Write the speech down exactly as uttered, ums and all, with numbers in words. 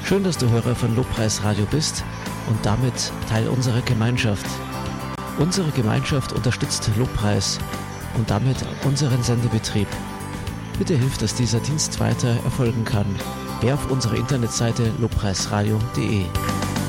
Schön, dass du Hörer von Lobpreisradio bist und damit Teil unserer Gemeinschaft. Unsere Gemeinschaft unterstützt Lobpreis und damit unseren Sendebetrieb. Bitte hilf, dass dieser Dienst weiter erfolgen kann. Geh auf unsere Internetseite lobpreisradio punkt de.